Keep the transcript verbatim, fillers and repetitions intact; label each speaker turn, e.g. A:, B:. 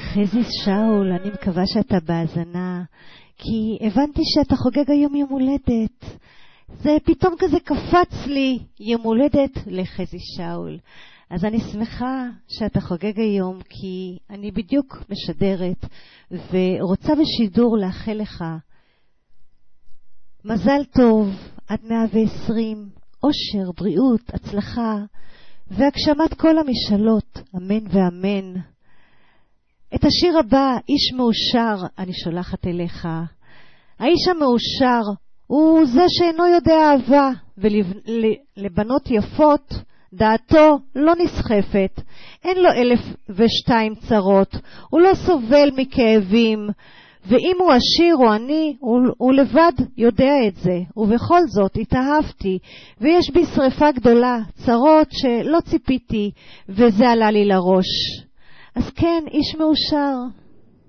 A: חזי שאול, אני מקווה שאתה בהאזנה, כי הבנתי שאתה חוגג היום יום הולדת. זה פתאום כזה קפץ לי, יום הולדת לחזי שאול. אז אני שמחה שאתה חוגג היום, כי אני בדיוק משדרת ורוצה בשידור לאחל לך מזל טוב עד מאה ועשרים, אושר, בריאות, הצלחה והגשמת כל המשאלות, אמן ואמן. את השיר הבא, איש מאושר, אני שולחת אליך. האיש המאושר הוא זה שאינו יודע אהבה, ולבנות יפות דעתו לא נסחפת. אין לו אלף ושתיים צרות, הוא לא סובל מכאבים, ואם הוא עשיר או עני, הוא, הוא לבד יודע את זה. ובכל זאת התאהבתי, ויש בי שריפה גדולה, צרות שלא ציפיתי, וזה עלה לי לראש. אז כן, איש מאושר.